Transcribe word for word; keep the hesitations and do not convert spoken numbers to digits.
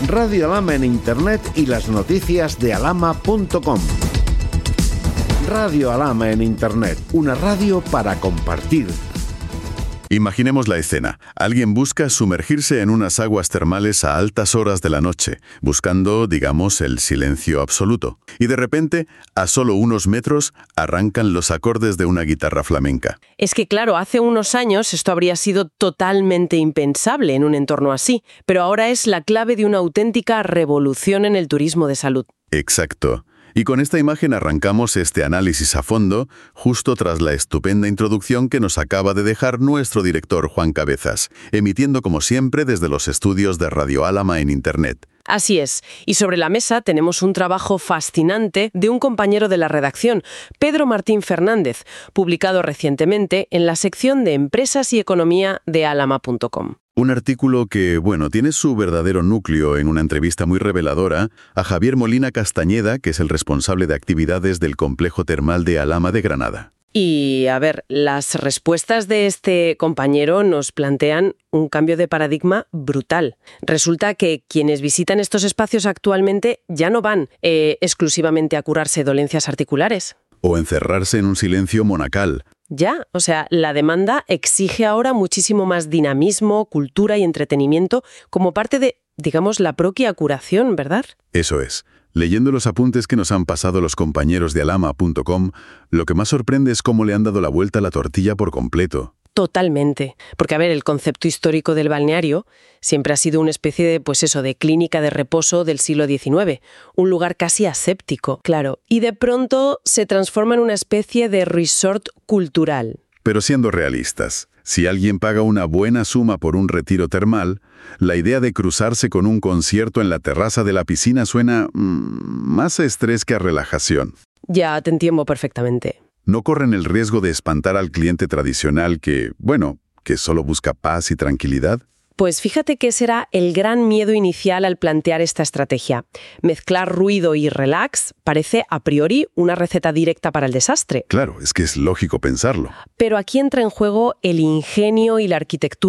Radio Alhama en Internet y las noticias de alhama punto com. Radio Alhama en Internet, una radio para compartir. Imaginemos la escena. Alguien busca sumergirse en unas aguas termales a altas horas de la noche, buscando, digamos, el silencio absoluto. Y de repente, a solo unos metros, arrancan los acordes de una guitarra flamenca. Es que claro, hace unos años esto habría sido totalmente impensable en un entorno así, pero ahora es la clave de una auténtica revolución en el turismo de salud. Exacto. Y con esta imagen arrancamos este análisis a fondo, justo tras la estupenda introducción que nos acaba de dejar nuestro director Juan Cabezas, emitiendo como siempre desde los estudios de Radio Alhama en Internet. Así es. Y sobre la mesa tenemos un trabajo fascinante de un compañero de la redacción, Pedro Martín Fernández, publicado recientemente en la sección de Empresas y Economía de alhama punto com. Un artículo que, bueno, tiene su verdadero núcleo en una entrevista muy reveladora a Javier Molina Castañeda, que es el responsable de actividades del complejo termal de Alhama de Granada. Y, a ver, las respuestas de este compañero nos plantean un cambio de paradigma brutal. Resulta que quienes visitan estos espacios actualmente ya no van eh, exclusivamente a curarse dolencias articulares. O encerrarse en un silencio monacal. Ya, o sea, la demanda exige ahora muchísimo más dinamismo, cultura y entretenimiento como parte de, digamos, la propia curación, ¿verdad? Eso es. Leyendo los apuntes que nos han pasado los compañeros de alhama punto com, lo que más sorprende es cómo le han dado la vuelta a la tortilla por completo. Totalmente. Porque, a ver, el concepto histórico del balneario siempre ha sido una especie de, pues eso, de clínica de reposo del siglo diecinueve. Un lugar casi aséptico, claro. Y de pronto se transforma en una especie de resort cultural. Pero siendo realistas, si alguien paga una buena suma por un retiro termal, la idea de cruzarse con un concierto en la terraza de la piscina suena mmm, más a estrés que a relajación. Ya te entiendo perfectamente. ¿No corren el riesgo de espantar al cliente tradicional que, bueno, que solo busca paz y tranquilidad? Pues fíjate que ese era el gran miedo inicial al plantear esta estrategia. Mezclar ruido y relax parece a priori una receta directa para el desastre. Claro, es que es lógico pensarlo. Pero aquí entra en juego el ingenio y la arquitectura